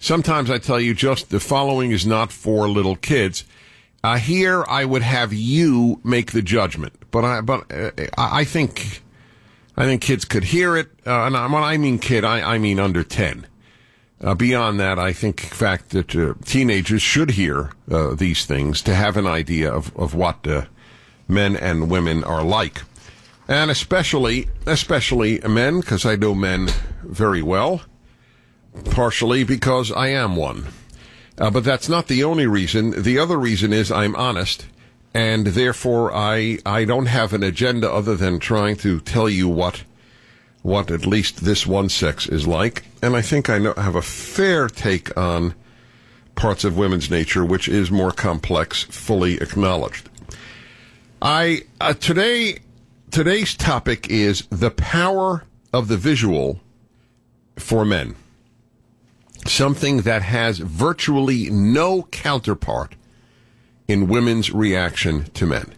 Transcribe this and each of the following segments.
Sometimes I tell you just the following is not for little kids. Here I would have you make the judgment, but I think kids could hear it. And when I mean kid, I mean under 10. Beyond that, I think, in fact, that teenagers should hear these things to have an idea of what men and women are like. And especially men, because I know men very well, partially because I am one. But that's not the only reason. The other reason is I'm honest, and therefore I don't have an agenda other than trying to tell you what at least this one sex is like. And I think I have a fair take on parts of women's nature, which is more complex, fully acknowledged. Today's topic is the power of the visual for men. Something that has virtually no counterpart in women's reaction to men.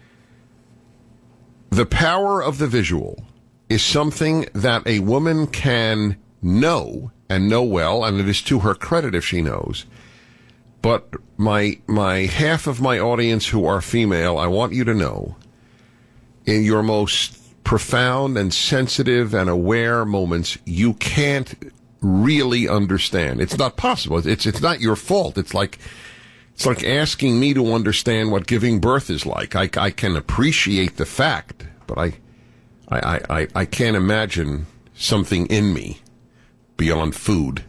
The power of the visual is something that a woman can know, and know well, and it is to her credit if she knows. But my half of my audience who are female, I want you to know, in your most profound and sensitive and aware moments, you can't really understand. It's not possible. It's not your fault. It's like asking me to understand what giving birth is like. I can appreciate the fact, but I can't imagine something in me beyond food.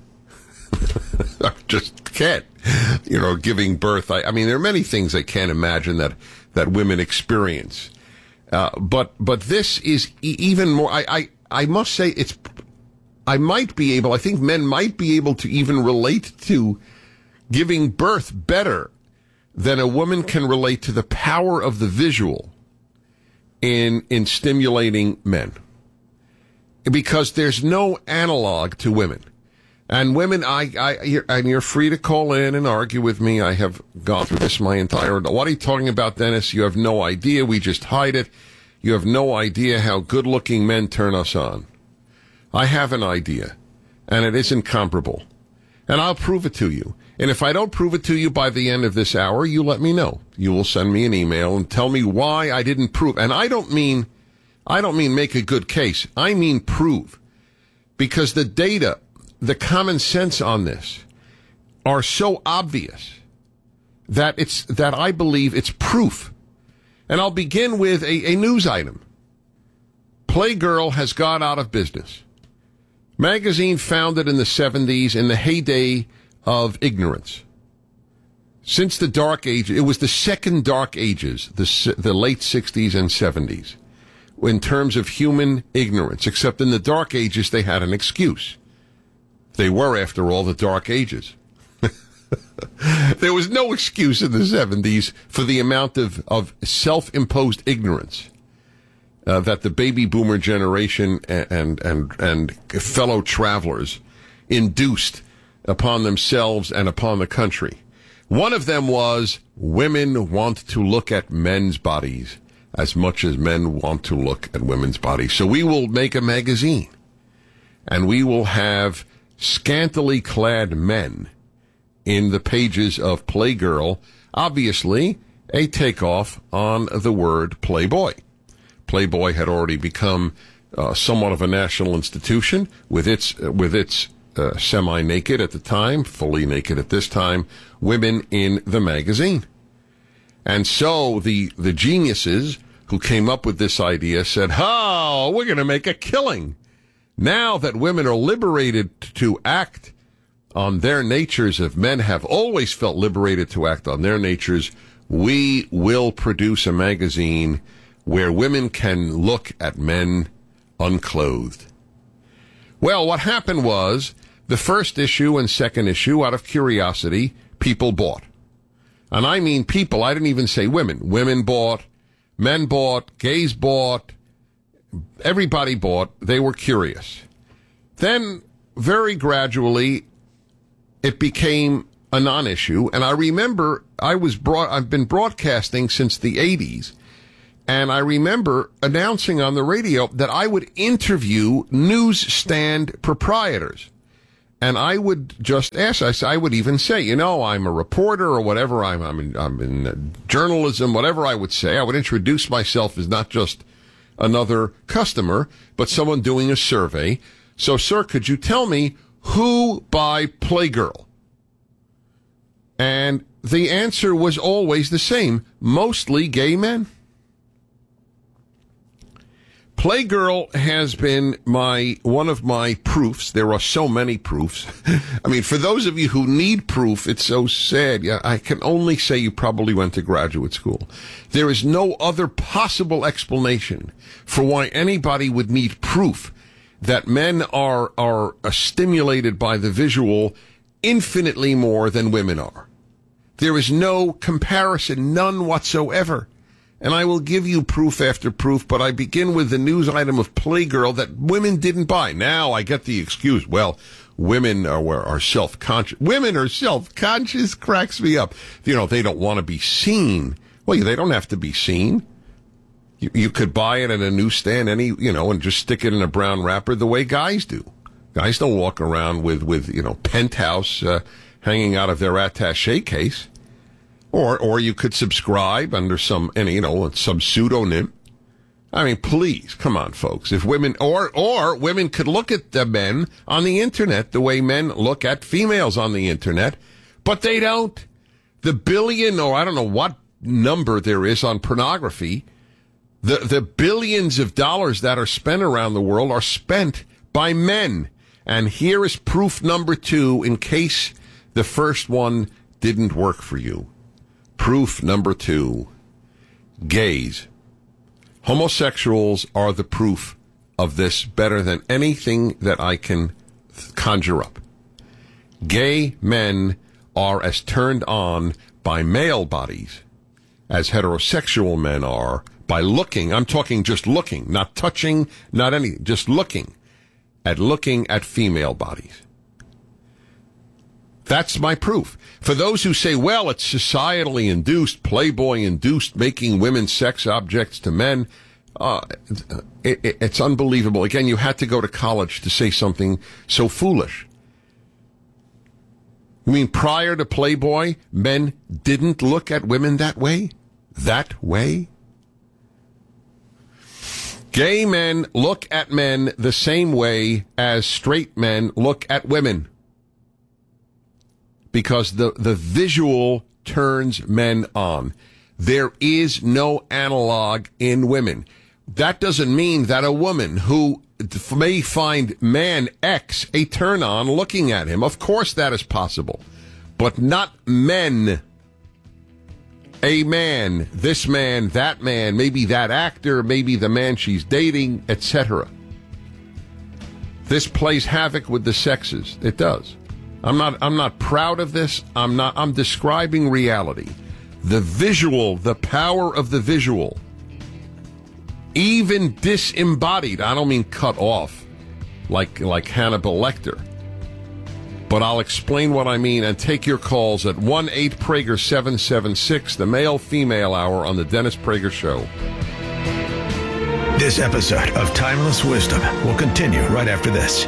I just can't. Giving birth. I mean, there are many things I can't imagine that women experience. But this is even more. I must say I think men might be able to even relate to giving birth better than a woman can relate to the power of the visual in stimulating men. Because there's no analog to women. And women, and you're free to call in and argue with me. I have gone through this my entire... What are you talking about, Dennis? You have no idea. We just hide it. You have no idea how good-looking men turn us on. I have an idea, and it isn't comparable. And I'll prove it to you. And if I don't prove it to you by the end of this hour, you let me know. You will send me an email and tell me why I didn't prove. And I don't mean make a good case. I mean prove. Because the data, the common sense on this are so obvious that I believe it's proof. And I'll begin with a news item. Playgirl has gone out of business. Magazine founded in the 70s in the heyday of ignorance. Since the Dark Ages, it was the second Dark Ages, the late 60s and 70s, in terms of human ignorance, except in the Dark Ages they had an excuse. They were, after all, the Dark Ages. There was no excuse in the 70s for the amount of self-imposed ignorance that the baby boomer generation and fellow travelers induced upon themselves and upon the country. One of them was women want to look at men's bodies as much as men want to look at women's bodies. So we will make a magazine, and we will have scantily clad men in the pages of Playgirl, obviously a takeoff on the word Playboy. Playboy had already become somewhat of a national institution with its semi-naked at the time, fully naked at this time, women in the magazine. And so the geniuses who came up with this idea said, "Oh, we're going to make a killing. Now that women are liberated to act on their natures, if men have always felt liberated to act on their natures, we will produce a magazine where women can look at men unclothed." Well, what happened was the first issue and second issue, out of curiosity, people bought. And I mean people, I didn't even say women. Women bought, men bought, gays bought, everybody bought. They were curious. Then, very gradually, it became a non-issue. And I remember I've been broadcasting since the 80s. And I remember announcing on the radio that I would interview newsstand proprietors. And I would just ask, I would even say, I'm a reporter or whatever, I'm in journalism, whatever I would say. I would introduce myself as not just another customer, but someone doing a survey. So, sir, could you tell me who buy Playgirl? And the answer was always the same, mostly gay men. Playgirl has been one of my proofs. There are so many proofs. I mean, for those of you who need proof, it's so sad. Yeah, I can only say you probably went to graduate school. There is no other possible explanation for why anybody would need proof that men are stimulated by the visual infinitely more than women are. There is no comparison, none whatsoever. And I will give you proof after proof, but I begin with the news item of Playgirl that women didn't buy. Now I get the excuse, well, women are self-conscious. Women are self-conscious, cracks me up. They don't want to be seen. Well, they don't have to be seen. You could buy it at a newsstand, and just stick it in a brown wrapper the way guys do. Guys don't walk around with Penthouse hanging out of their attaché case. Or you could subscribe under some pseudonym. I mean, please, come on, folks. If women, or women could look at the men on the internet the way men look at females on the internet, but they don't. The billion, or I don't know what number there is on pornography, the billions of dollars that are spent around the world are spent by men. And here is proof number 2 in case the first one didn't work for you. Proof number 2, gays. Homosexuals are the proof of this better than anything that I can conjure up. Gay men are as turned on by male bodies as heterosexual men are by looking. I'm talking just looking, not touching, not anything, just looking at female bodies. That's my proof. For those who say, well, it's societally induced, Playboy induced, making women sex objects to men, it's unbelievable. Again, you had to go to college to say something so foolish. You mean prior to Playboy, men didn't look at women that way? That way? Gay men look at men the same way as straight men look at women. Because the visual turns men on. There is no analog in women. That doesn't mean that a woman who may find man X a turn on looking at him. Of course that is possible. But not men. A man, this man, that man, maybe that actor, maybe the man she's dating, etc. This plays havoc with the sexes. It does. I'm not proud of this. I'm describing reality. The visual, the power of the visual, even disembodied. I don't mean cut off like Hannibal Lecter. But I'll explain what I mean and take your calls at 1-8-PRAGER-776, the male-female hour on the Dennis Prager Show. This episode of Timeless Wisdom will continue right after this.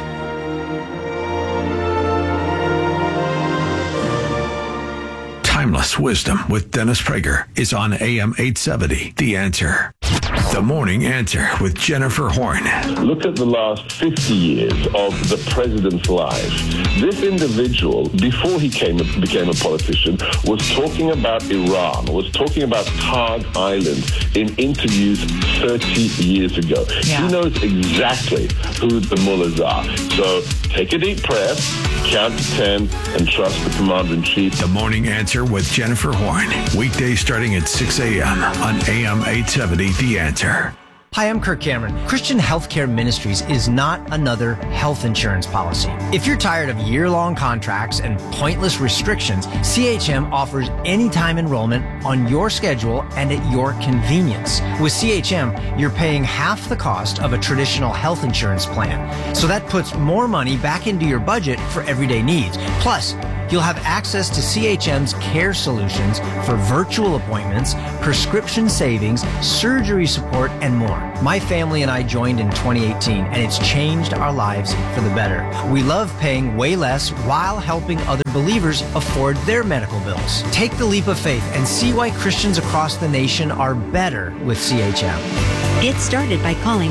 Timeless Wisdom with Dennis Prager is on AM 870, The Answer. The Morning Answer with Jennifer Horn. Look at the last 50 years of the president's life. This individual, before he became a politician, was talking about Iran, was talking about Khan Island in interviews 30 years ago. Yeah. He knows exactly who the mullahs are. So take a deep breath, count to 10, and trust the commander-in-chief. The Morning Answer with Jennifer Horn. Weekdays starting at 6 a.m. on AM 870, The Answer. Hi, I'm Kirk Cameron. Christian Healthcare Ministries is not another health insurance policy. If you're tired of year-long contracts and pointless restrictions, CHM offers anytime enrollment on your schedule and at your convenience. With CHM, you're paying half the cost of a traditional health insurance plan. So that puts more money back into your budget for everyday needs. Plus, You'll have access to CHM's care solutions for virtual appointments, prescription savings, surgery support, and more. My family and I joined in 2018, and it's changed our lives for the better. We love paying way less while helping other believers afford their medical bills. Take the leap of faith and see why Christians across the nation are better with CHM. Get started by calling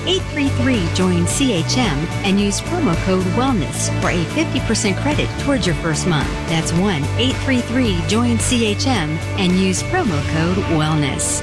1-833-JOIN-CHM and use promo code WELLNESS for a 50% credit towards your first month. That's 1-833-JOIN-CHM and use promo code WELLNESS.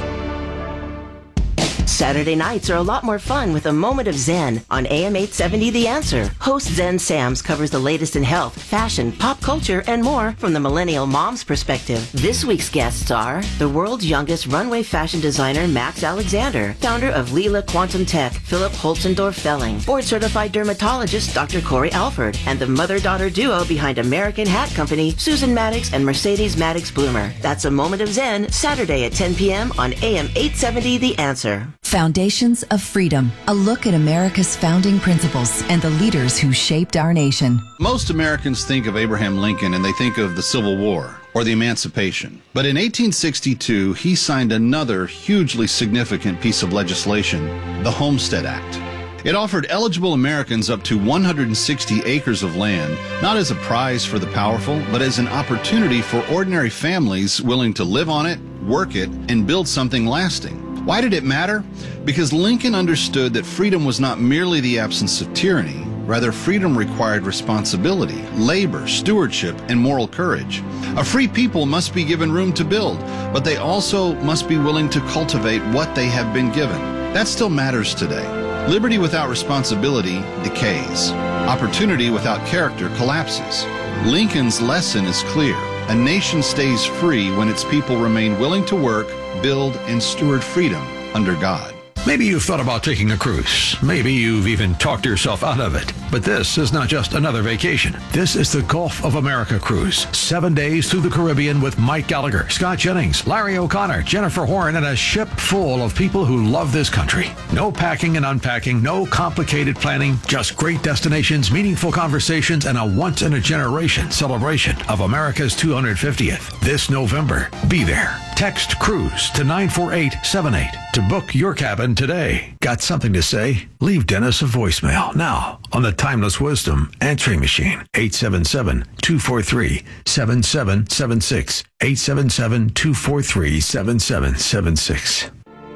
Saturday nights are a lot more fun with a moment of Zen on AM 870 The Answer. Host Zen Sams covers the latest in health, fashion, pop culture, and more from the millennial mom's perspective. This week's guests are the world's youngest runway fashion designer Max Alexander, founder of Lila Quantum Tech, Philip Holzendorf Felling, board-certified dermatologist Dr. Corey Alford, and the mother-daughter duo behind American Hat Company, Susan Maddox and Mercedes Maddox Bloomer. That's a moment of Zen, Saturday at 10 p.m. on AM 870 The Answer. Foundations of Freedom, a look at America's founding principles and the leaders who shaped our nation. Most Americans think of Abraham Lincoln and they think of the Civil War or the Emancipation. But in 1862, he signed another hugely significant piece of legislation, the Homestead Act. It offered eligible Americans up to 160 acres of land, not as a prize for the powerful, but as an opportunity for ordinary families willing to live on it, work it, and build something lasting. Why did it matter? Because Lincoln understood that freedom was not merely the absence of tyranny. Rather, freedom required responsibility, labor, stewardship, and moral courage. A free people must be given room to build, but they also must be willing to cultivate what they have been given. That still matters today. Liberty without responsibility decays. Opportunity without character collapses. Lincoln's lesson is clear. A nation stays free when its people remain willing to work, build, and steward freedom under God. Maybe you've thought about taking a cruise. Maybe you've even talked yourself out of it. But this is not just another vacation. This is the Gulf of America cruise. 7 days through the Caribbean with Mike Gallagher, Scott Jennings, Larry O'Connor, Jennifer Horn, and a ship full of people who love this country. No packing and unpacking, no complicated planning, just great destinations, meaningful conversations, and a once-in-a-generation celebration of America's 250th. This November, be there. Text CRUISE to 94878 to book your cabin today. Got something to say? Leave Dennis a voicemail now on the Timeless Wisdom answering machine. 877-243-7776. 877-243-7776.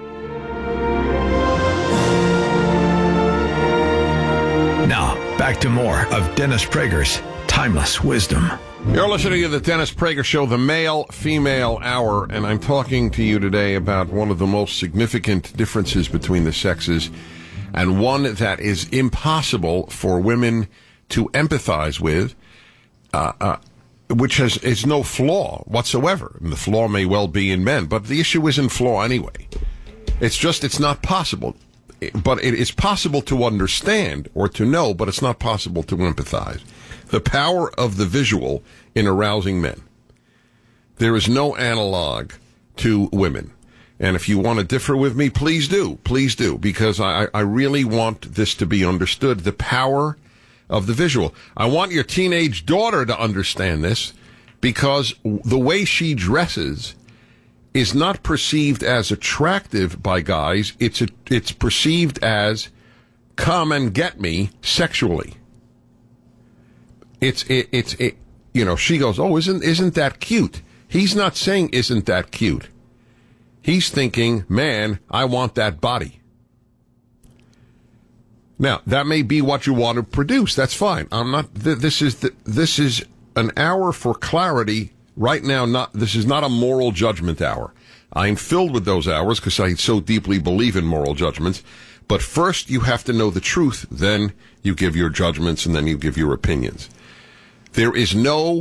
Now, back to more of Dennis Prager's Timeless Wisdom. You're listening to the Dennis Prager Show, the male-female hour, and I'm talking to you today about one of the most significant differences between the sexes, and one that is impossible for women to empathize with, which is no flaw whatsoever. And the flaw may well be in men, but the issue isn't flaw anyway. It's not possible. But it is possible to understand or to know, but it's not possible to empathize. The power of the visual in arousing men. There is no analog to women. And if you want to differ with me, please do, because I really want this to be understood, the power of the visual. I want your teenage daughter to understand this, because the way she dresses is not perceived as attractive by guys. It's perceived as come and get me sexually. She goes, oh, isn't that cute? He's not saying, isn't that cute? He's thinking, man, I want that body. Now, that may be what you want to produce. That's fine. I'm not, this is an hour for clarity right now. This is not a moral judgment hour. I'm filled with those hours because I so deeply believe in moral judgments. But first, you have to know the truth. Then you give your judgments, and then you give your opinions. There is no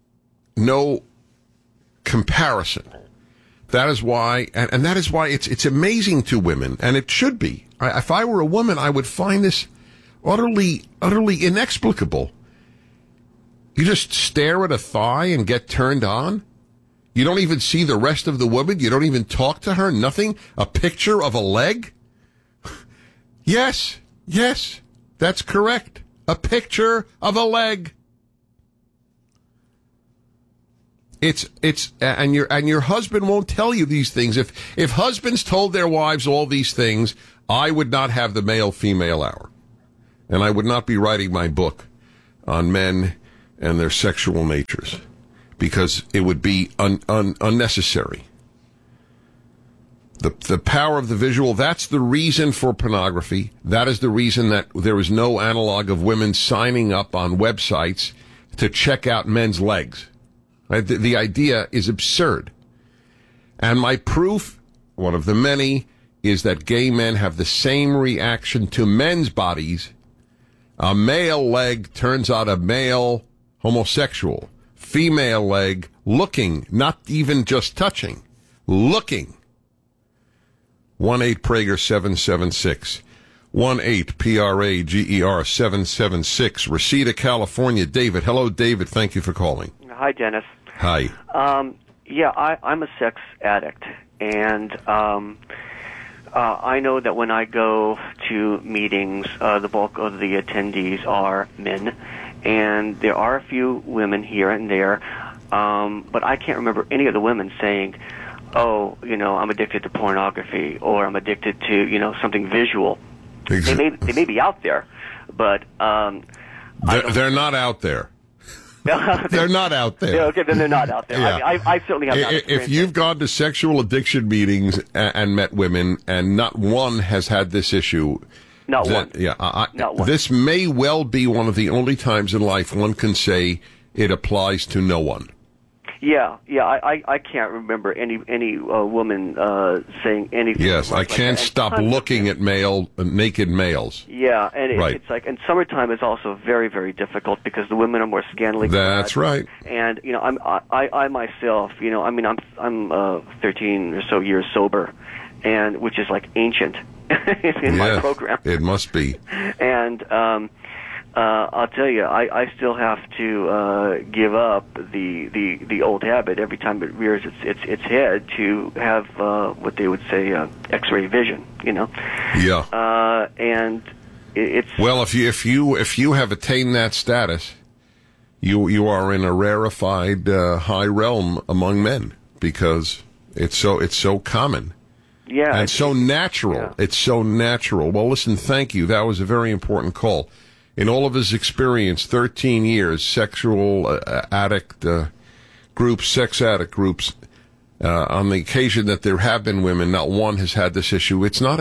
comparison. That is why, and that is why it's amazing to women, and it should be. If I were a woman, I would find this utterly inexplicable. You just stare at a thigh and get turned on? You don't even see the rest of the woman? You don't even talk to her? Nothing? A picture of a leg? Yes, that's correct. A picture of a leg. And your husband won't tell you these things. If husbands told their wives all these things, I would not have the male-female hour. And I would not be writing my book on men and their sexual natures, because it would be unnecessary. The power of the visual, that's the reason for pornography. That is the reason that there is no analog of women signing up on websites to check out men's legs. The idea is absurd. And my proof, one of the many, is that gay men have the same reaction to men's bodies. A male leg turns out a male homosexual. Female leg, looking, not even just touching, looking. 1-8-PRAGER-776. 1-8-PRAGER-776. Reseda, California. David. Hello, David. Thank you for calling. Hi, Dennis. Hi. I'm a sex addict, and I know that when I go to meetings, the bulk of the attendees are men, and there are a few women here and there, but I can't remember any of the women saying, oh, I'm addicted to pornography, or I'm addicted to, something visual. Exactly. They may be out there, but they're not out there. They're not out there. Yeah, okay, then they're not out there. Yeah. I certainly have not. If you've gone to sexual addiction meetings and met women, and not one has had this issue. Not one. Yeah, not one. This may well be one of the only times in life one can say it applies to no one. Yeah. I can't remember any woman saying anything. Yes, I can't stop looking at naked males. Yeah, and right. It's like, and summertime is also very, very difficult because the women are more scantily clad. That's right. And I myself, I'm 13 or so years sober, and which is like ancient in my program. It must be. And I'll tell you, I still have to give up the old habit every time it rears its head to have what they would say X-ray vision. Yeah. And it's well, if you have attained that status, you are in a rarefied high realm among men, because it's so common. Yeah. And so natural. Yeah. It's so natural. Well, listen, thank you. That was a very important call. In all of his experience, 13 years, sexual addict groups, sex addict groups, on the occasion that there have been women, not one has had this issue. It's not,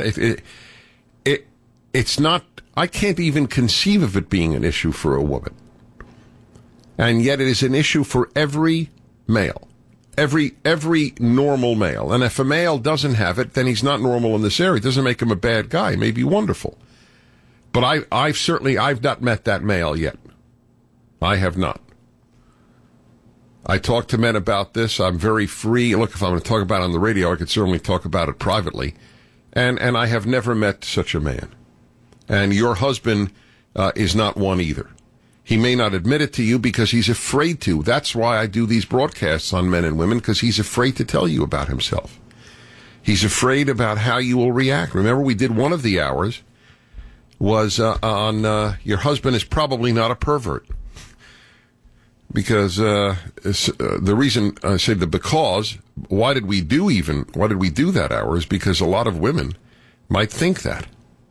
it's not, I can't even conceive of it being an issue for a woman. And yet it is an issue for every male. Every normal male. And if a male doesn't have it, then he's not normal in this area. It doesn't make him a bad guy. He may be wonderful. But I've not met that male yet. I have not. I talk to men about this. I'm very free. Look, if I'm going to talk about it on the radio, I could certainly talk about it privately. And I have never met such a man. And your husband is not one either. He may not admit it to you because he's afraid to. That's why I do these broadcasts on men and women, because he's afraid to tell you about himself. He's afraid about how you will react. Remember, we did one of the hours was on your husband is probably not a pervert. Because the reason I say why did we do that hour is because a lot of women might think that.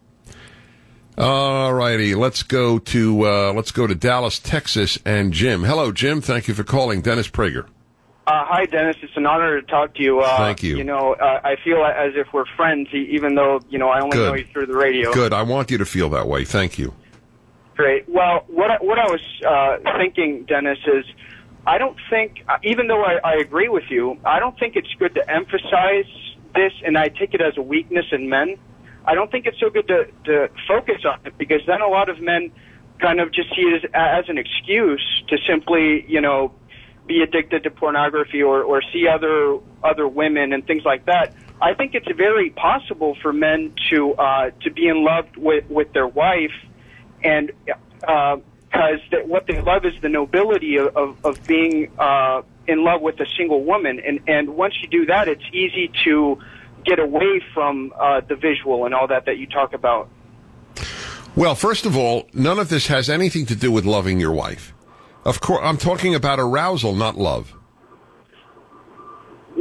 All righty, let's go to Dallas, Texas, and Jim. Hello, Jim. Thank you for calling. Dennis Prager. Hi, Dennis. It's an honor to talk to you. Thank you. I feel as if we're friends, even though, I only know you through the radio. Good. I want you to feel that way. Thank you. Great. Well, what I was thinking, Dennis, is I don't think, even though I agree with you, I don't think it's good to emphasize this, and I take it as a weakness in men. I don't think it's so good to focus on it, because then a lot of men kind of just see it as an excuse to simply, be addicted to pornography or see other women and things like that. I think it's very possible for men to be in love with their wife, and because what they love is the nobility of being in love with a single woman, and once you do that, it's easy to get away from the visual and all that you talk about. Well, first of all, none of this has anything to do with loving your wife. Of course, I'm talking about arousal, not love.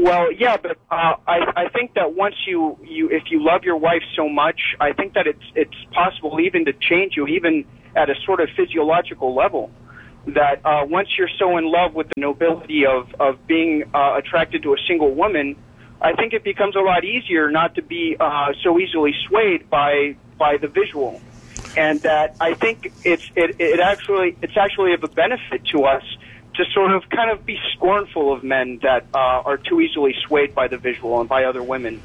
Well, yeah, but I think that once if you love your wife so much, I think that it's possible even to change you, even at a sort of physiological level. That once you're so in love with the nobility of being attracted to a single woman, I think it becomes a lot easier not to be so easily swayed by the visual, and that I think it's actually of a benefit to us to sort of kind of be scornful of men that are too easily swayed by the visual and by other women.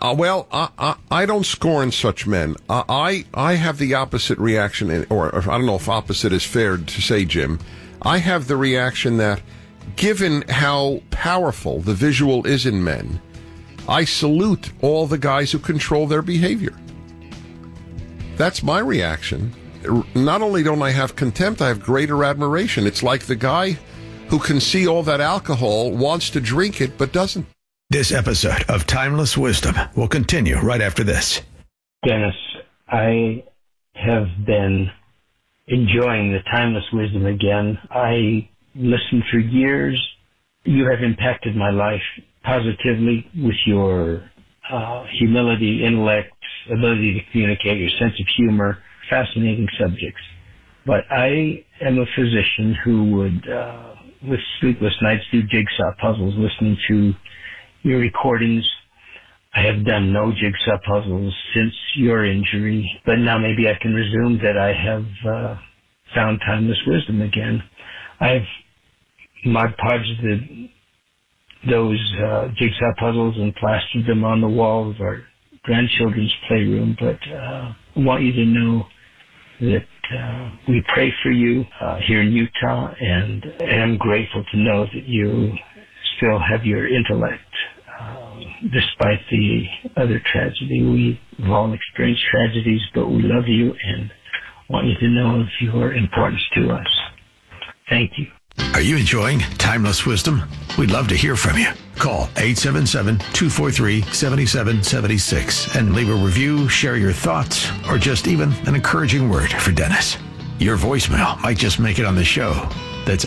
I don't scorn such men. I have the opposite reaction, or I don't know if opposite is fair to say, Jim. I have the reaction that, given how powerful the visual is in men, I salute all the guys who control their behavior. That's my reaction. Not only don't I have contempt, I have greater admiration. It's like the guy who can see all that alcohol, wants to drink it, but doesn't. This episode of Timeless Wisdom will continue right after this. Dennis, I have been enjoying the Timeless Wisdom again. I listened for years. You have impacted my life positively with your humility, intellect, ability to communicate, your sense of humor, fascinating subjects. But I am a physician who would, with sleepless nights, do jigsaw puzzles, listening to your recordings. I have done no jigsaw puzzles since your injury, but now maybe I can resume that I have found Timeless Wisdom again. I've Mod Podged those jigsaw puzzles and plastered them on the wall of our grandchildren's playroom, but I want you to know that we pray for you here in Utah, and I'm grateful to know that you still have your intellect despite the other tragedy. We've all experienced tragedies, but we love you and want you to know of your importance to us. Thank you. Are you enjoying Timeless Wisdom? We'd love to hear from you. Call 877-243-7776 and leave a review, share your thoughts, or just even an encouraging word for Dennis. Your voicemail might just make it on the show. That's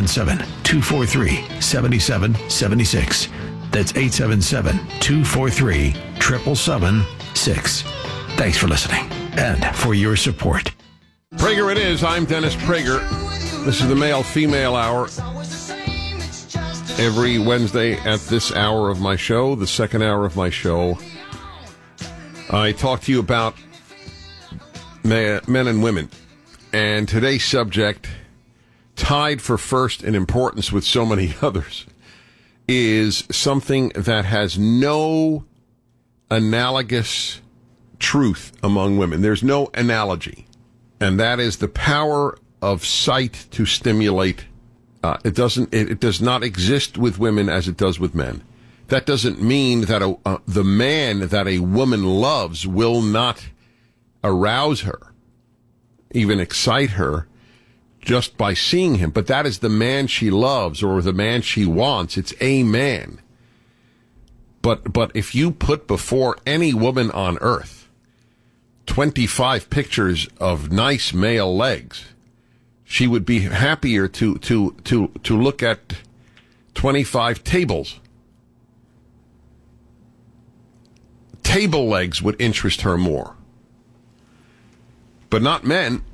877-243-7776. That's 877-243-7776. Thanks for listening and for your support. Prager it is. I'm Dennis Prager. This is the male-female hour. Every Wednesday at this hour of my show, the second hour of my show, I talk to you about men and women. And today's subject, tied for first in importance with so many others, is something that has no analogous truth among women. There's no analogy. And that is the power of sight to stimulate. It does not exist with women as it does with men. That doesn't mean that the man that a woman loves will not arouse her, even excite her, just by seeing him. But that is the man she loves or the man she wants. It's a man. But if you put before any woman on earth 25 pictures of nice male legs, she would be happier to look at 25 tables. Table legs would interest her more. But not men.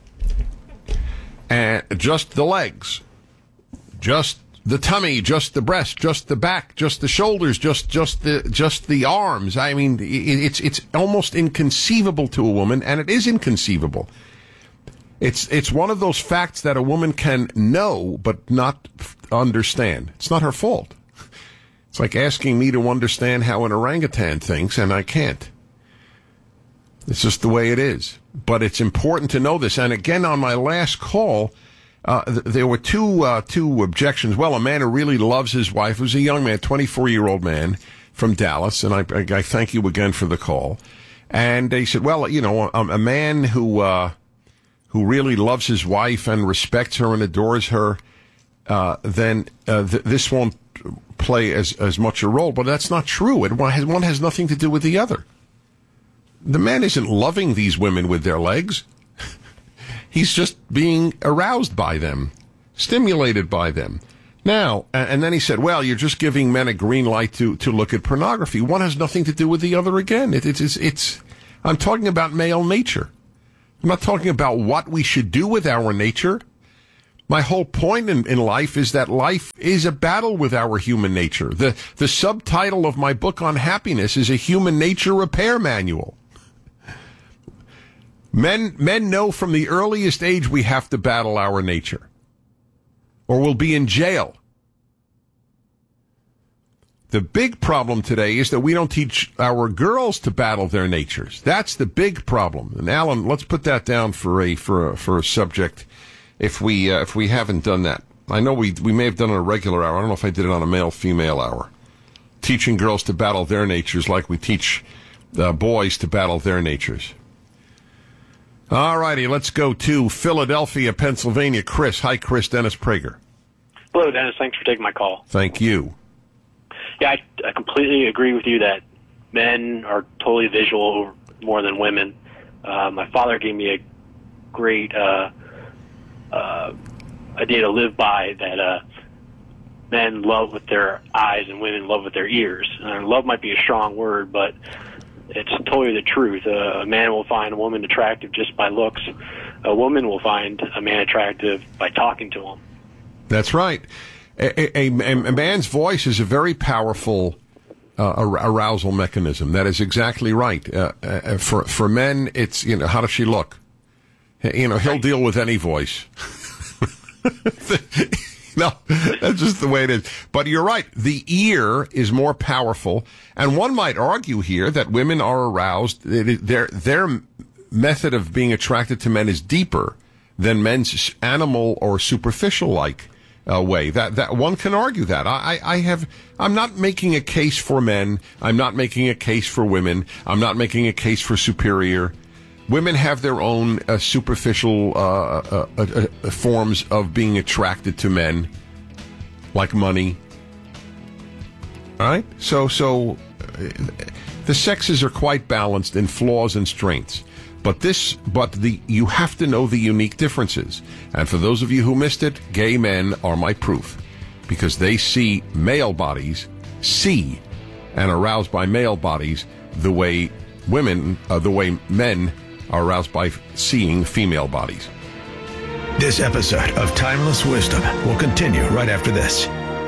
And just the legs. Just the tummy, just the breast, just the back, just the shoulders, just the arms. I mean, it's almost inconceivable to a woman, and it is inconceivable. It's one of those facts that a woman can know but not understand. It's not her fault. It's like asking me to understand how an orangutan thinks, and I can't. It's just the way it is. But it's important to know this. And again, on my last call, there were two objections. Well, a man who really loves his wife, who's a young man, 24-year-old man from Dallas, and I thank you again for the call. And they said, well, you know, a man who really loves his wife and respects her and adores her, then this won't play as much a role. But that's not true. One has nothing to do with the other. The man isn't loving these women with their legs. He's just being aroused by them, stimulated by them. Now, and then he said, well, you're just giving men a green light to look at pornography. One has nothing to do with the other again. I'm talking about male nature. I'm not talking about what we should do with our nature. My whole point in life is that life is a battle with our human nature. The subtitle of my book on happiness is a human nature repair manual. Men know from the earliest age we have to battle our nature, or we'll be in jail. The big problem today is that we don't teach our girls to battle their natures. That's the big problem. And Alan, let's put that down for a subject if we haven't done that. I know we may have done it on a regular hour. I don't know if I did it on a male-female hour. Teaching girls to battle their natures like we teach boys to battle their natures. All righty, let's go to Philadelphia, Pennsylvania. Chris. Hi, Chris. Dennis Prager. Hello, Dennis. Thanks for taking my call. Thank you. Yeah, I completely agree with you that men are totally visual more than women. My father gave me a great idea to live by, that men love with their eyes and women love with their ears. Love might be a strong word, but it's totally the truth. A man will find a woman attractive just by looks. A woman will find a man attractive by talking to him. That's right. A man's voice is a very powerful arousal mechanism. That is exactly right. For men, it's, how does she look? He'll deal with any voice. No, that's just the way it is. But you're right. The ear is more powerful. And one might argue here that women are aroused. Their method of being attracted to men is deeper than men's animal or superficial-like way. That one can argue that. I'm not making a case for men. I'm not making a case for women. I'm not making a case for superior. Women have their own superficial forms of being attracted to men, like money. All right? So the sexes are quite balanced in flaws and strengths. You have to know the unique differences. And for those of you who missed it, gay men are my proof, because they see male bodies, and aroused by male bodies the way men are aroused by seeing female bodies. This episode of Timeless Wisdom will continue right after this.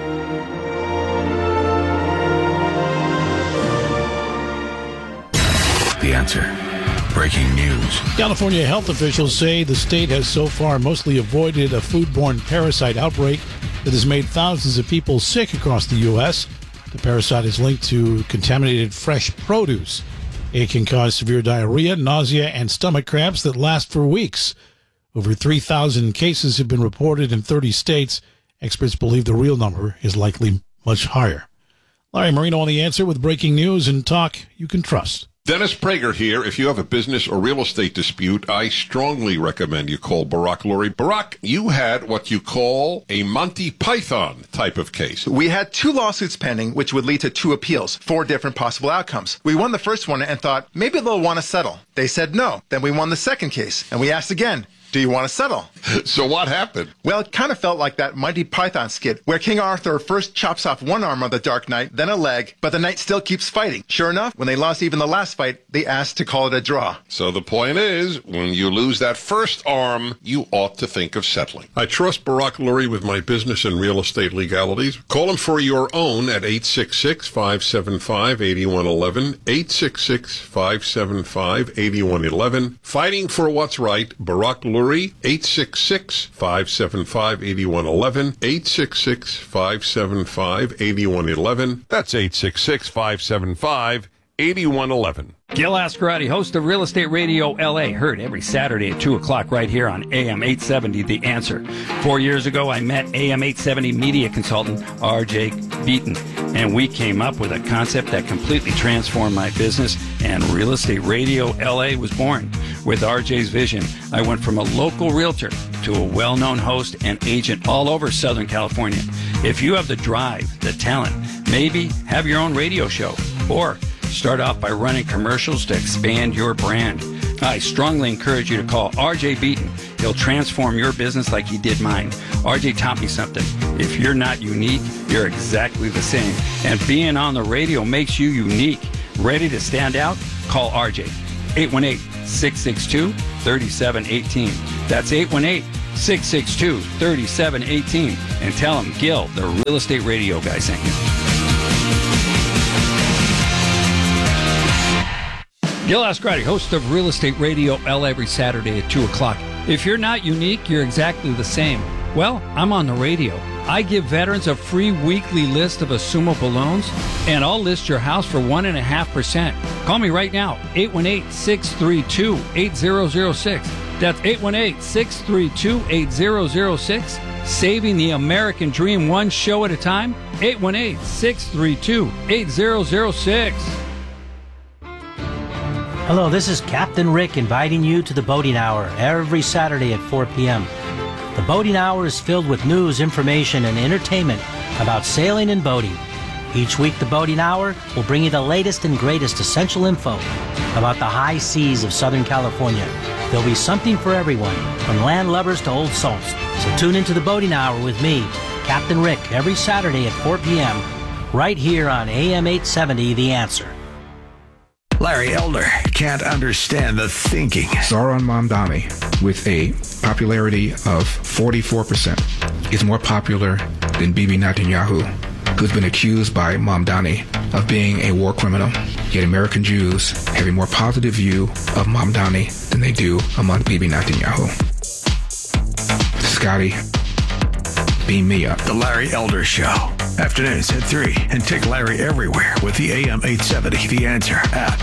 The Answer. Breaking news. California health officials say the state has so far mostly avoided a foodborne parasite outbreak that has made thousands of people sick across the U.S. The parasite is linked to contaminated fresh produce. It can cause severe diarrhea, nausea, and stomach cramps that last for weeks. Over 3,000 cases have been reported in 30 states. Experts believe the real number is likely much higher. Larry Marino on The Answer with breaking news and talk you can trust. Dennis Prager here. If you have a business or real estate dispute, I strongly recommend you call Barak Lurie. Barak, you had what you call a Monty Python type of case. We had 2 lawsuits pending, which would lead to 2 appeals, 4 different possible outcomes. We won the first one and thought, maybe they'll want to settle. They said no. Then we won the second case, and we asked again, do you want to settle? So what happened? Well, it kind of felt like that Monty Python skit where King Arthur first chops off one arm of the Dark Knight, then a leg, but the knight still keeps fighting. Sure enough, when they lost even the last fight, they asked to call it a draw. So the point is, when you lose that first arm, you ought to think of settling. I trust Barak Lurie with my business and real estate legalities. Call him for your own at 866-575-8111, 866-575-8111. Fighting for what's right, Barak Lurie, 866-575-8111, 866-575-8111. That's 866-575-8111. Gil Ascarati, host of Real Estate Radio LA, heard every Saturday at 2 o'clock right here on AM 870, The Answer. 4 years ago, I met AM 870 media consultant R.J. Beaton, and we came up with a concept that completely transformed my business, and Real Estate Radio LA was born. With R.J.'s vision, I went from a local realtor to a well-known host and agent all over Southern California. If you have the drive, the talent, maybe have your own radio show, or start off by running commercials to expand your brand, I strongly encourage you to call R.J. Beaton. He'll transform your business like he did mine. RJ taught me something. If you're not unique, you're exactly the same. And being on the radio makes you unique. Ready to stand out? Call RJ. 818-662-3718. That's 818-662-3718. And tell him Gil, the Real Estate Radio guy, sent you. Gil Ascarati, host of Real Estate Radio L every Saturday at 2 o'clock. If you're not unique, you're exactly the same. Well, I'm on the radio. I give veterans a free weekly list of assumable loans, and I'll list your house for 1.5%. Call me right now, 818-632-8006. That's 818-632-8006. Saving the American dream one show at a time, 818-632-8006. Hello, this is Captain Rick inviting you to the Boating Hour every Saturday at 4 p.m. The Boating Hour is filled with news, information, and entertainment about sailing and boating. Each week, the Boating Hour will bring you the latest and greatest essential info about the high seas of Southern California. There'll be something for everyone, from land lovers to old salts. So tune into the Boating Hour with me, Captain Rick, every Saturday at 4 p.m. right here on AM 870, The Answer. Larry Elder can't understand the thinking. Zohran Mamdani, with a popularity of 44%, is more popular than Bibi Netanyahu, who's been accused by Mamdani of being a war criminal. Yet American Jews have a more positive view of Mamdani than they do among Bibi Netanyahu. Scotty, beam me up. The Larry Elder Show. Afternoons at 3. And take Larry everywhere with the AM 870 The Answer app.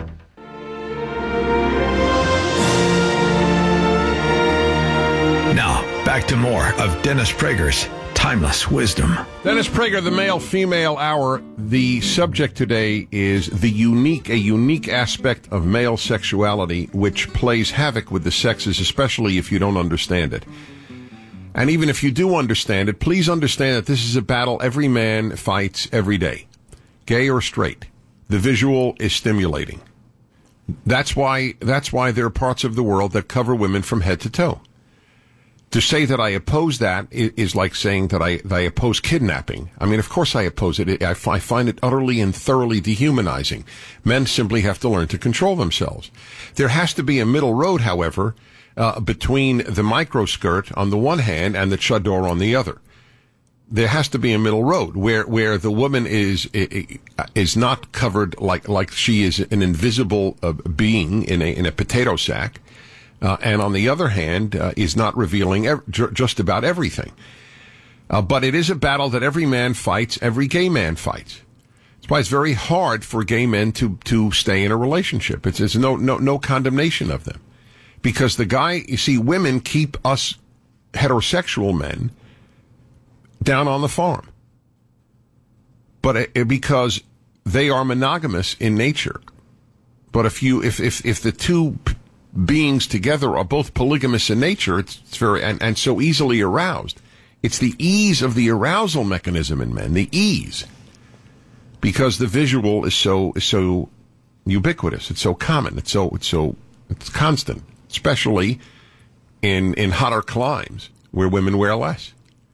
Now, back to more of Dennis Prager's Timeless Wisdom. Dennis Prager, the Male-Female Hour. The subject today is a unique aspect of male sexuality which plays havoc with the sexes, especially if you don't understand it. And even if you do understand it, please understand that this is a battle every man fights every day, gay or straight. The visual is stimulating. That's why there are parts of the world that cover women from head to toe. To say that I oppose that is like saying that I oppose kidnapping. I mean, of course I oppose it. I find it utterly and thoroughly dehumanizing. Men simply have to learn to control themselves. There has to be a middle road, however, between the microskirt on the one hand and the chador on the other. There has to be a middle road where the woman is not covered like she is an invisible being in a potato sack, and on the other hand is not revealing just about everything. But it is a battle that every man fights, every gay man fights. That's why it's very hard for gay men to stay in a relationship. It's no condemnation of them. Because women keep us heterosexual men down on the farm. But because they are monogamous in nature. But if the two beings together are both polygamous in nature, it's very, and so easily aroused. It's the ease of the arousal mechanism in men, the ease. Because the visual is so ubiquitous, it's so common, it's constant. Especially in hotter climes where women wear less.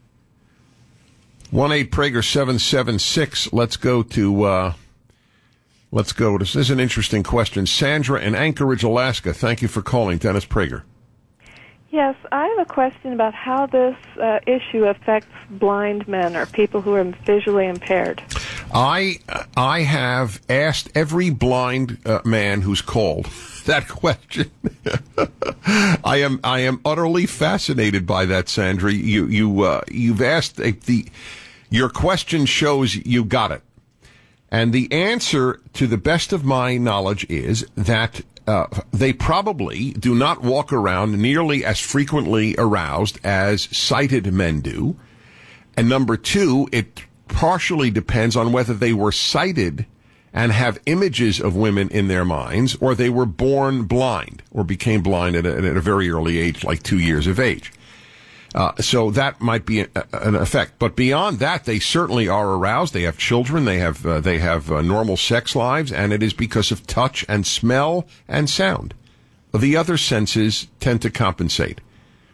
1-8-Prager-776. Let's go to, this is an interesting question. Sandra in Anchorage, Alaska. Thank you for calling. Dennis Prager. Yes, I have a question about how this issue affects blind men or people who are visually impaired. I have asked every blind man who's called that question. I am utterly fascinated by that, Sandra. You've asked your question shows you got it, and the answer, to the best of my knowledge, is that they probably do not walk around nearly as frequently aroused as sighted men do, and number two, it partially depends on whether they were sighted and have images of women in their minds, or they were born blind or became blind at a very early age, like 2 years of age. So that might be an effect. But beyond that, they certainly are aroused. They have children. They have normal sex lives, and it is because of touch and smell and sound. The other senses tend to compensate.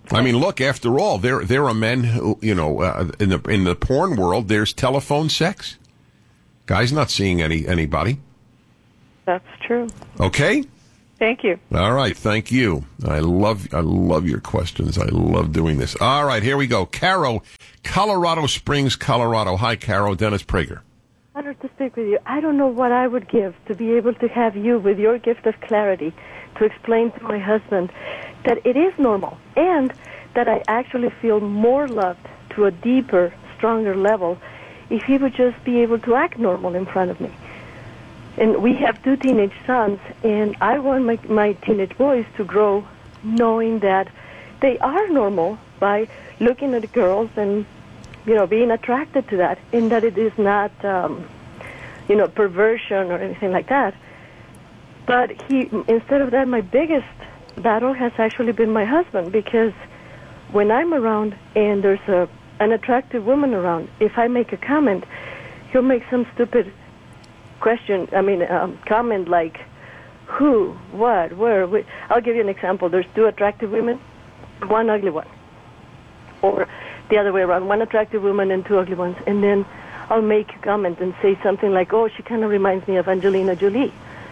I mean, look, after all, there are men who, in the porn world, there's telephone sex. Guy's not seeing anybody. That's true. Okay? Thank you. All right, thank you. I love your questions. I love doing this. All right, here we go. Caro, Colorado Springs, Colorado. Hi, Caro. Dennis Prager. Honored to speak with you. I don't know what I would give to be able to have you, with your gift of clarity, to explain to my husband that it is normal and that I actually feel more loved to a deeper, stronger level if he would just be able to act normal in front of me. And we have 2 teenage sons, and I want my teenage boys to grow knowing that they are normal by looking at girls and, being attracted to that, and that it is not, perversion or anything like that. But instead of that, my biggest battle has actually been my husband, because when I'm around and there's an attractive woman around, if I make a comment, he'll make some stupid comment like, who, what, where. I'll give you an example. There's 2 attractive women, 1 ugly one. Or the other way around, 1 attractive woman and 2 ugly ones. And then I'll make a comment and say something like, oh, she kind of reminds me of Angelina Jolie.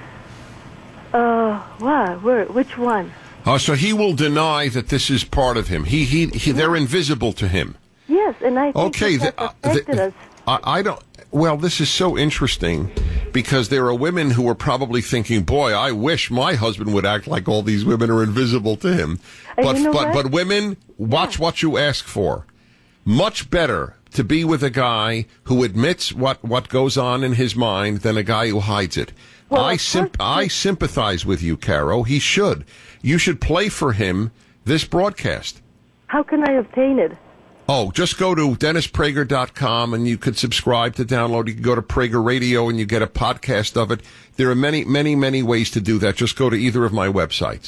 What? Where? Which one? Oh, so he will deny that this is part of him. They're invisible to him. Yes, and I think that affected us. I don't. Well, this is so interesting because there are women who are probably thinking, boy, I wish my husband would act like all these women are invisible to him. But women, watch what you ask for. Much better to be with a guy who admits what goes on in his mind than a guy who hides it. Well, I sympathize with you, Caro. He should. You should play for him this broadcast. How can I obtain it? Oh, just go to DennisPrager.com and you could subscribe to download. You can go to Prager Radio and you get a podcast of it. There are many, many, many ways to do that. Just go to either of my websites.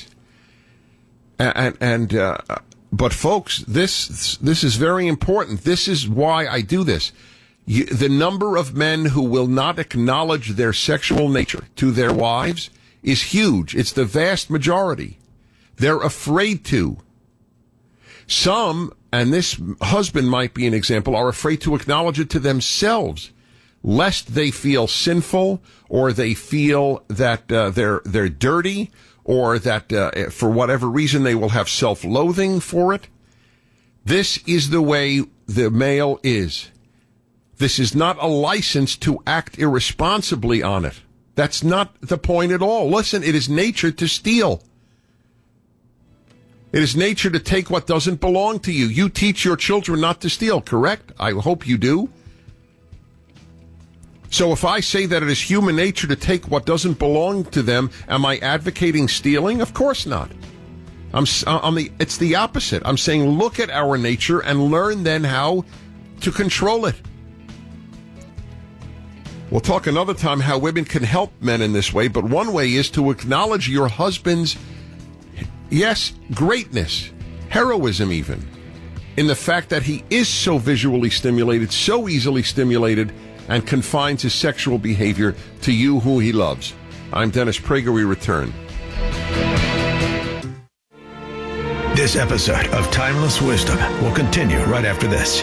But folks, this is very important. This is why I do this. The number of men who will not acknowledge their sexual nature to their wives is huge. It's the vast majority. They're afraid to. Some, and this husband might be an example, are afraid to acknowledge it to themselves, lest they feel sinful or they feel that they're dirty or that for whatever reason they will have self-loathing for it. This is the way the male is. This is not a license to act irresponsibly on it. That's not the point at all. Listen, it is nature to steal. It is nature to take what doesn't belong to you. You teach your children not to steal, correct? I hope you do. So if I say that it is human nature to take what doesn't belong to them, am I advocating stealing? Of course not. It's the opposite. I'm saying look at our nature and learn then how to control it. We'll talk another time how women can help men in this way, but one way is to acknowledge your husband's, yes, greatness, heroism even, in the fact that he is so visually stimulated, so easily stimulated, and confines his sexual behavior to you who he loves. I'm Dennis Prager. We return. This episode of Timeless Wisdom will continue right after this.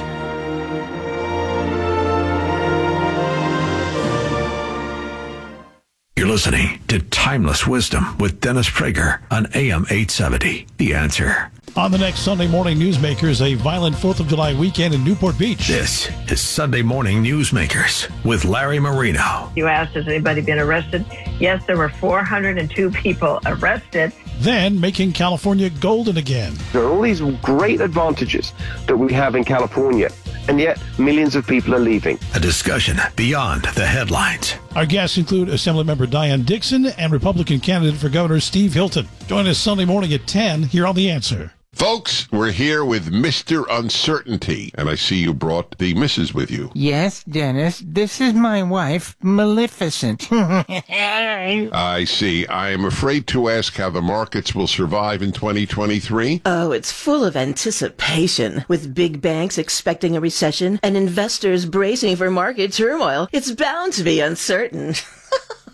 You're listening to Timeless Wisdom with Dennis Prager on AM 870. The Answer. On the next Sunday Morning Newsmakers, a violent 4th of July weekend in Newport Beach. This is Sunday Morning Newsmakers with Larry Marino. You asked, has anybody been arrested? Yes, there were 402 people arrested. Then making California golden again. There are all these great advantages that we have in California, and yet millions of people are leaving. A discussion beyond the headlines. Our guests include Assemblymember Diane Dixon and Republican candidate for Governor Steve Hilton. Join us Sunday morning at 10 here on The Answer. Folks, we're here with Mr. Uncertainty, and I see you brought the missus with you. Yes, Dennis, this is my wife, Maleficent. I see. I am afraid to ask how the markets will survive in 2023. Oh, it's full of anticipation. With big banks expecting a recession and investors bracing for market turmoil, it's bound to be uncertain.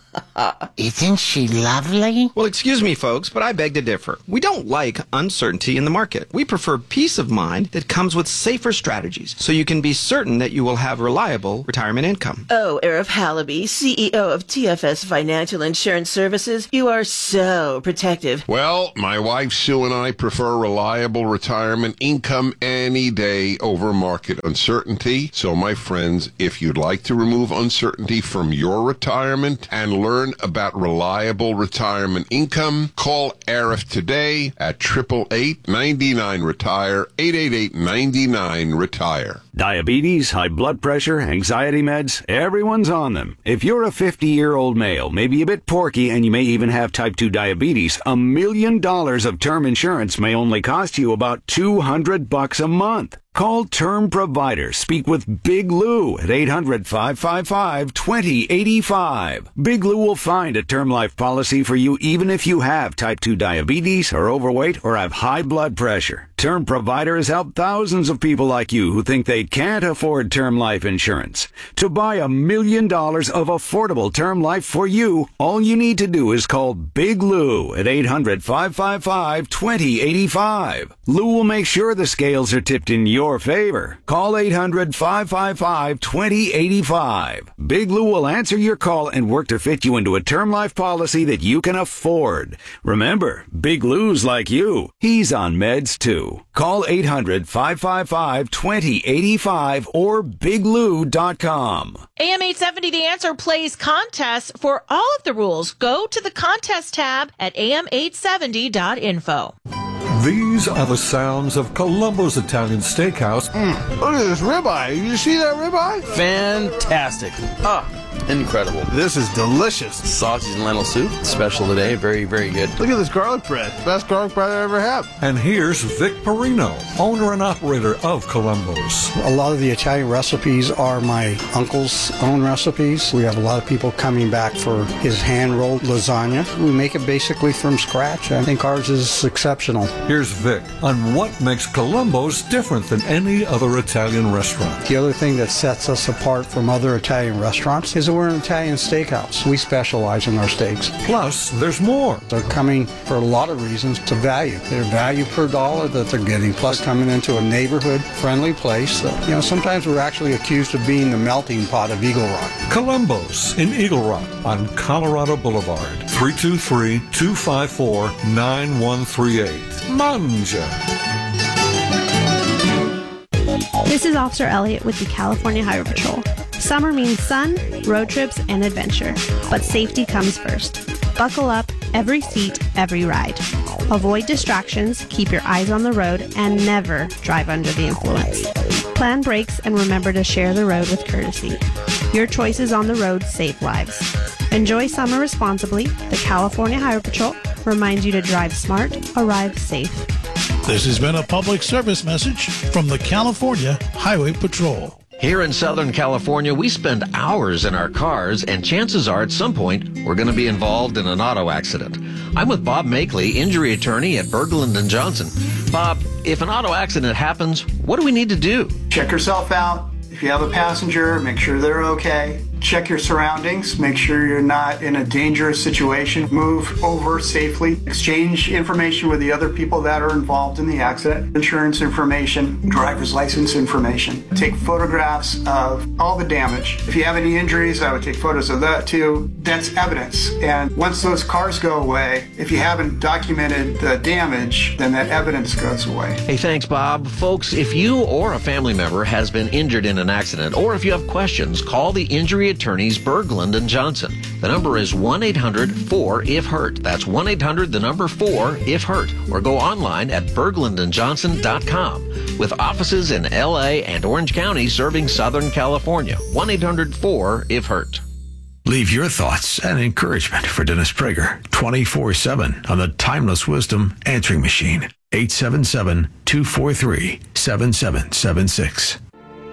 Isn't she lovely? Well, excuse me, folks, but I beg to differ. We don't like uncertainty in the market. We prefer peace of mind that comes with safer strategies, so you can be certain that you will have reliable retirement income. Oh, Arif Halaby, CEO of TFS Financial Insurance Services, you are so protective. Well, my wife Sue and I prefer reliable retirement income any day over market uncertainty. So, my friends, if you'd like to remove uncertainty from your retirement and learn about reliable retirement income, call Arif today at 888-99-RETIRE, 888-99-RETIRE. Diabetes, high blood pressure, anxiety meds, everyone's on them. If you're a 50-year-old male, maybe a bit porky, and you may even have type 2 diabetes, $1 million of term insurance may only cost you about $200 a month. Call Term Provider. Speak with Big Lou at 800-555-2085. Big Lou will find a term life policy for you even if you have type 2 diabetes, are overweight, or have high blood pressure. Term Provider has helped thousands of people like you who think they can't afford term life insurance. To buy $1 million of affordable term life for you, all you need to do is call Big Lou at 800-555-2085. Lou will make sure the scales are tipped in your favor. Call 800-555-2085. Big Lou will answer your call and work to fit you into a term life policy that you can afford. Remember, Big Lou's like you. He's on meds too. Call 800-555-2085 or biglou.com. AM 870 The Answer plays contests for all of the rules. Go to the contest tab at am870.info. These are the sounds of Columbo's Italian Steakhouse. Look at this ribeye. You see that ribeye? Fantastic. Incredible. This is delicious. Sausage and lentil soup, special today. Very, very good. Look at this garlic bread. Best garlic bread I ever had. And here's Vic Perino, owner and operator of Columbo's. A lot of the Italian recipes are my uncle's own recipes. We have a lot of people coming back for his hand-rolled lasagna. We make it basically from scratch. I think ours is exceptional. Here's Vic on what makes Columbo's different than any other Italian restaurant. The other thing that sets us apart from other Italian restaurants is that we're an Italian steakhouse. We specialize in our steaks. Plus, there's more. They're coming for a lot of reasons to value. Their value per dollar that they're getting, plus coming into a neighborhood-friendly place. Sometimes we're actually accused of being the melting pot of Eagle Rock. Columbo's in Eagle Rock on Colorado Boulevard, 323-254-9138. Manja. This is Officer Elliott with the California Highway Patrol. Summer means sun, road trips, and adventure, but safety comes first. Buckle up, every seat, every ride. Avoid distractions, keep your eyes on the road, and never drive under the influence. Plan brakes and remember to share the road with courtesy. Your choices on the road save lives. Enjoy summer responsibly. The California Highway Patrol reminds you to drive smart, arrive safe. This has been a public service message from the California Highway Patrol. Here in Southern California, we spend hours in our cars, and chances are at some point we're going to be involved in an auto accident. I'm with Bob Makeley, injury attorney at Berglund & Johnson. Bob, if an auto accident happens, what do we need to do? Check yourself out. If you have a passenger, make sure they're okay. Check your surroundings. Make sure you're not in a dangerous situation. Move over safely. Exchange information with the other people that are involved in the accident. Insurance information, driver's license information. Take photographs of all the damage. If you have any injuries, I would take photos of that too. That's evidence. And once those cars go away, if you haven't documented the damage, then that evidence goes away. Hey, thanks, Bob. Folks, if you or a family member has been injured in an accident, or if you have questions, call the injury attorneys Berglund & Johnson. The number is 1-800-4-IF-HURT. That's 1-800-4-IF-HURT. Or go online at berglundandjohnson.com. With offices in L.A. and Orange County serving Southern California. 1-800-4-IF-HURT. Leave your thoughts and encouragement for Dennis Prager 24/7 on the Timeless Wisdom Answering Machine. 877-243-7776.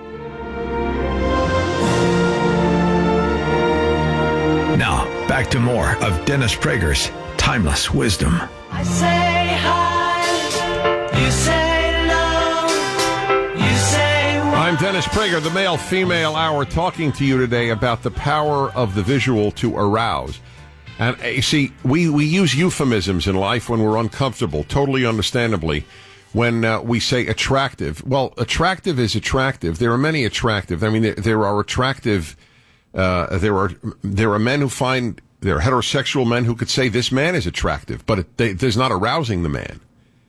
Now, back to more of Dennis Prager's Timeless Wisdom. I say hi, you say no, you say what? I'm Dennis Prager, the Male-Female Hour, talking to you today about the power of the visual to arouse. And you see, we use euphemisms in life when we're uncomfortable, totally understandably. When we say attractive, well, attractive is attractive. There are many attractive. I mean, there are attractive. There are men who find, there are heterosexual men who could say this man is attractive, but there's not arousing the man.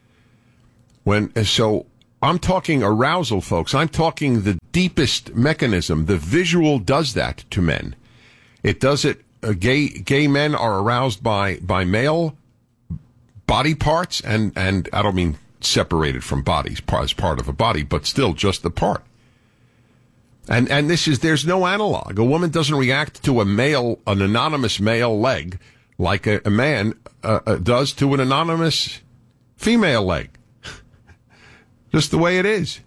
So I'm talking arousal, folks. I'm talking the deepest mechanism. The visual does that to men. It does it. Gay men are aroused by male body parts, and I don't mean separated from bodies as part of a body, but still just the part. And there's no analog. A woman doesn't react to an anonymous male leg like a man does to an anonymous female leg. Just the way it is.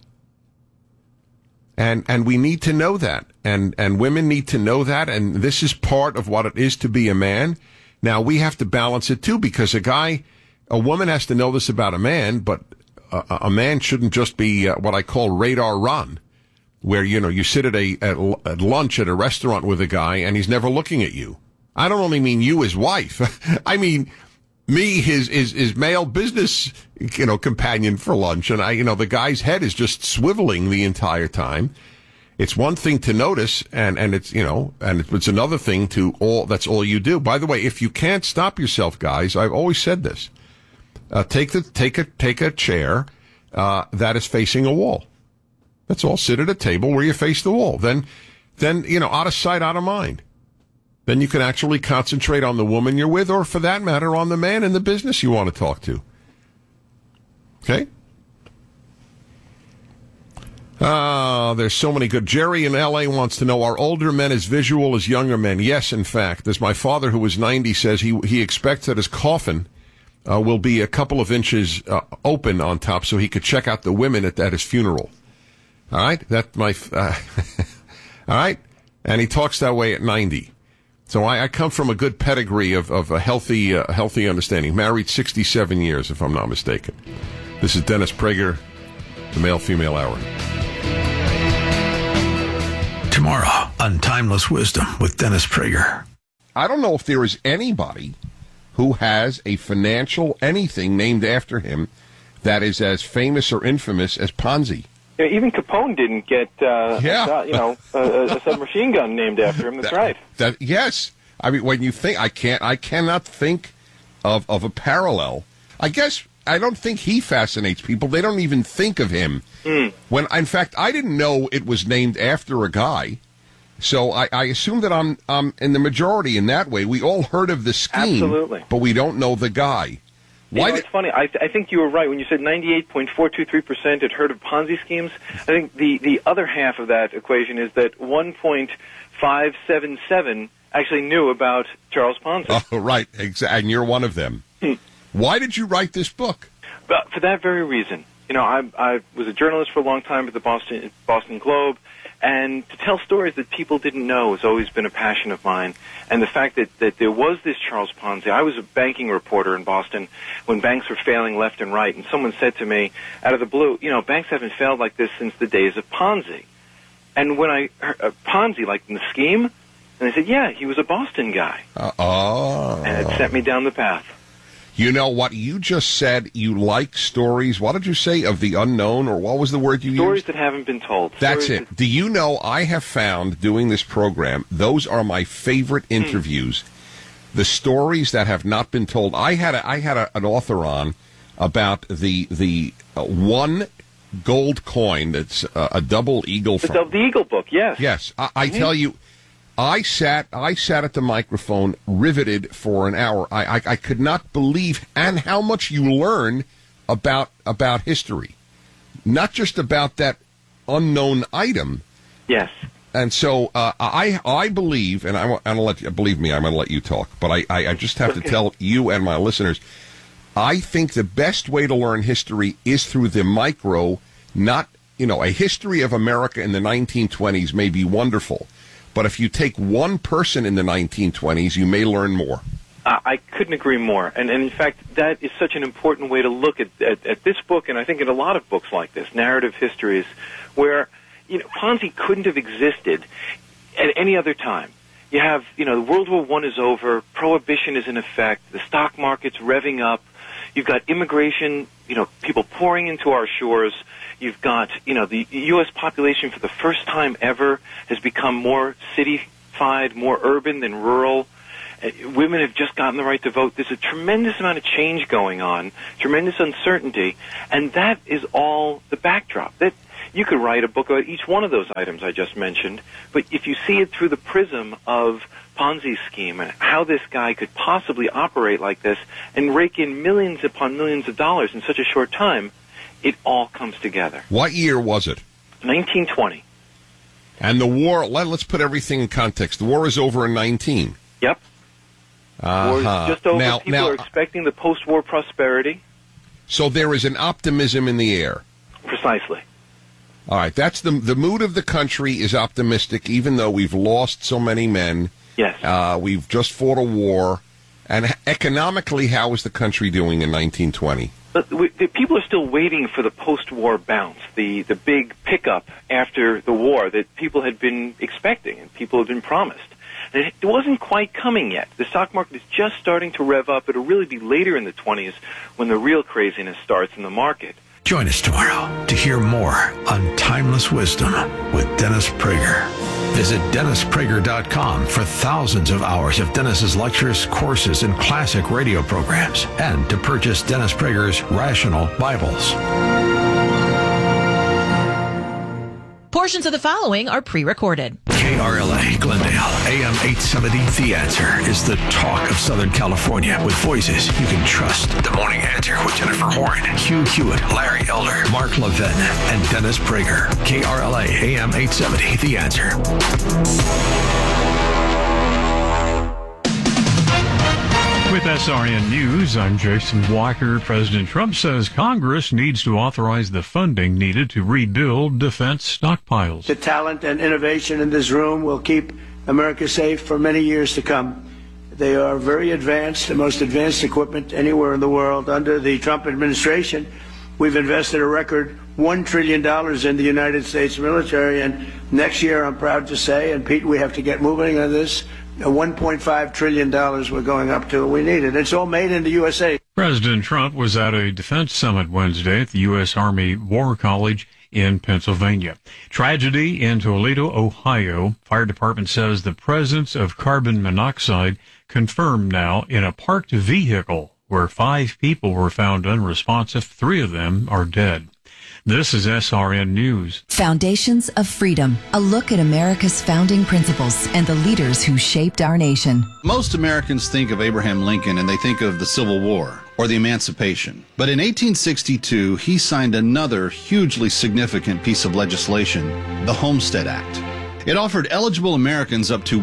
And we need to know that. And women need to know that. And this is part of what it is to be a man. Now, we have to balance it, too, because a woman has to know this about a man, but a man shouldn't just be what I call radar run, where, you sit at lunch at a restaurant with a guy and he's never looking at you. I don't only mean you, his wife. I mean me, his male business, companion for lunch. And the guy's head is just swiveling the entire time. It's one thing to notice, and it's, it's another thing that's all you do. By the way, if you can't stop yourself, guys, I've always said this, take a chair, that is facing a wall. That's all. Sit at a table where you face the wall. Then, out of sight, out of mind. Then you can actually concentrate on the woman you're with, or for that matter, on the man in the business you want to talk to. Okay? There's so many good. Jerry in L.A. wants to know, are older men as visual as younger men? Yes, in fact. As my father, who was 90, says, he expects that his coffin will be a couple of inches open on top so he could check out the women at his funeral. All right? All right? And he talks that way at 90. So I come from a good pedigree of a healthy understanding. Married 67 years, if I'm not mistaken. This is Dennis Prager, the Male-Female Hour. Tomorrow on Timeless Wisdom with Dennis Prager. I don't know if there is anybody who has a financial anything named after him that is as famous or infamous as Ponzi. Yeah, even Capone didn't get a submachine gun named after him. That's right. Yes. I mean, when you think, I cannot think of a parallel. I guess I don't think he fascinates people. They don't even think of him. When, in fact, I didn't know it was named after a guy. So I assume that I'm in the majority in that way. We all heard of the scheme, absolutely, but we don't know the guy. It's funny. I think you were right when you said 98.423% had heard of Ponzi schemes. I think the other half of that equation is that 1.577 actually knew about Charles Ponzi. Oh, right. And you're one of them. Why did you write this book? For that very reason. I was a journalist for a long time at the Boston Globe, and to tell stories that people didn't know has always been a passion of mine. And the fact that there was this Charles Ponzi. I was a banking reporter in Boston when banks were failing left and right, and someone said to me, out of the blue, banks haven't failed like this since the days of Ponzi. And when I heard Ponzi, like in the scheme, and I said, yeah, he was a Boston guy. And it sent me down the path. You know what you just said, you like stories, what did you say, of the unknown, or what was the word you used? Stories that haven't been told. That's it. Do you know, I have found, doing this program, those are my favorite interviews. The stories that have not been told. I had an author on about the one gold coin that's a double eagle. The Eagle book, yes. Yes, I tell you, I sat at the microphone riveted for an hour. I could not believe and how much you learn about history, not just about that unknown item. Yes. And so I believe, and I'm going to let you believe me. I'm going to let you talk, but I just have to tell you and my listeners, I think the best way to learn history is through the micro. Not a history of America in the 1920s may be wonderful. But if you take one person in the 1920s, you may learn more. I couldn't agree more. And in fact, that is such an important way to look at this book, and I think in a lot of books like this, narrative histories, where Ponzi couldn't have existed at any other time. You have, World War I is over, prohibition is in effect, the stock market's revving up, you've got immigration, people pouring into our shores, you've got, the U.S. population for the first time ever has become more city-fied, more urban than rural. Women have just gotten the right to vote. There's a tremendous amount of change going on, tremendous uncertainty, and that is all the backdrop. That you could write a book about each one of those items I just mentioned, but if you see it through the prism of Ponzi scheme and how this guy could possibly operate like this and rake in millions upon millions of dollars in such a short time, it all comes together. What year was it? 1920. And the war, let's put everything in context. The war is over in 19. Yep. War is just over. Now, People are expecting the post-war prosperity. So there is an optimism in the air. Precisely. All right, that's the mood of the country is optimistic, even though we've lost so many men. Yes. We've just fought a war. And economically, how is the country doing in 1920? But the people are still waiting for the post-war bounce, the big pickup after the war that people had been expecting and people had been promised. And it wasn't quite coming yet. The stock market is just starting to rev up. It'll really be later in the 20s when the real craziness starts in the market. Join us tomorrow to hear more on Timeless Wisdom with Dennis Prager. Visit DennisPrager.com for thousands of hours of Dennis's lectures, courses, and classic radio programs, and to purchase Dennis Prager's Rational Bibles. Portions of the following are pre-recorded. KRLA Glendale, AM 870, The Answer is the talk of Southern California with voices you can trust. The Morning Answer with Jennifer Horn, Hugh Hewitt, Larry Elder, Mark Levin, and Dennis Prager. KRLA, AM 870, The Answer. With SRN News, I'm Jason Walker. President Trump says Congress needs to authorize the funding needed to rebuild defense stockpiles. The talent and innovation in this room will keep America safe for many years to come. They are very advanced, the most advanced equipment anywhere in the world. Under the Trump administration, we've invested a record $1 trillion in the United States military, and next year, I'm proud to say, and Pete, we have to get moving on this, $1.5 trillion we're going up to. We need it. It's all made in the USA. President Trump was at a defense summit Wednesday at the U.S. Army War College in Pennsylvania. Tragedy in Toledo, Ohio. Fire department says the presence of carbon monoxide confirmed now in a parked vehicle where 5 people were found unresponsive. 3 of them are dead. This is SRN News. Foundations of Freedom, a look at America's founding principles and the leaders who shaped our nation. Most Americans think of Abraham Lincoln and they think of the Civil War or the Emancipation. But in 1862, he signed another hugely significant piece of legislation, the Homestead Act. It offered eligible Americans up to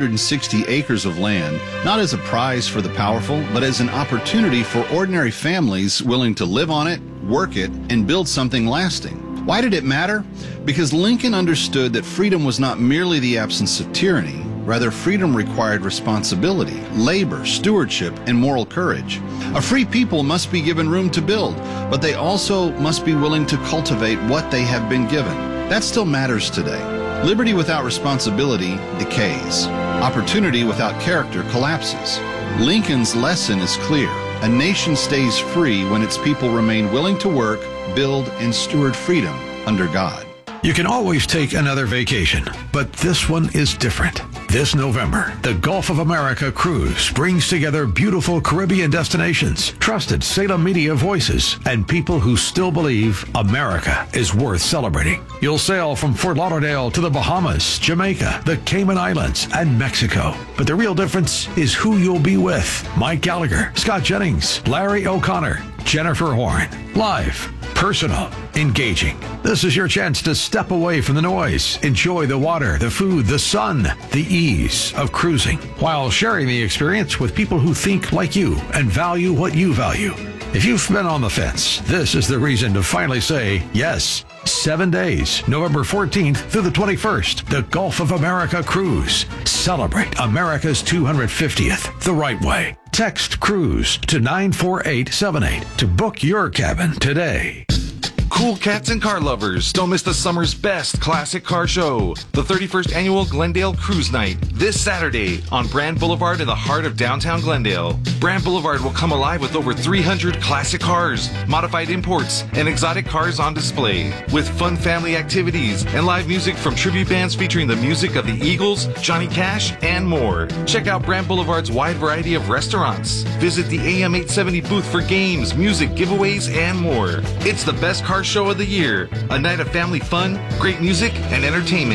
160 acres of land, not as a prize for the powerful, but as an opportunity for ordinary families willing to live on it, work it, and build something lasting. Why did it matter? Because Lincoln understood that freedom was not merely the absence of tyranny. Rather, freedom required responsibility, labor, stewardship, and moral courage. A free people must be given room to build, but they also must be willing to cultivate what they have been given. That still matters today. Liberty without responsibility decays. Opportunity without character collapses. Lincoln's lesson is clear. A nation stays free when its people remain willing to work, build, and steward freedom under God. You can always take another vacation, but this one is different. This November, the Gulf of America cruise brings together beautiful Caribbean destinations, trusted Salem media voices, and people who still believe America is worth celebrating. You'll sail from Fort Lauderdale to the Bahamas, Jamaica, the Cayman Islands, and Mexico. But the real difference is who you'll be with. Mike Gallagher, Scott Jennings, Larry O'Connor, Jennifer Horn. Live, personal, engaging. This is your chance to step away from the noise, enjoy the water, the food, the sun, the ease of cruising, while sharing the experience with people who think like you and value what you value. If you've been on the fence, this is the reason to finally say yes. 7 days, November 14th through the 21st, the Gulf of America Cruise. Celebrate America's 250th the right way. Text CRUISE to 94878 to book your cabin today. Cool cats and car lovers, don't miss the summer's best classic car show, the 31st annual Glendale Cruise Night, this Saturday on Brand Boulevard in the heart of downtown Glendale. Brand Boulevard will come alive with over 300 classic cars, modified imports, and exotic cars on display, with fun family activities and live music from tribute bands featuring the music of the Eagles, Johnny Cash, and more. Check out Brand Boulevard's wide variety of restaurants. Visit the AM 870 booth for games, music, giveaways, and more. It's the best car show of the year. A night of family fun, great music, and entertainment.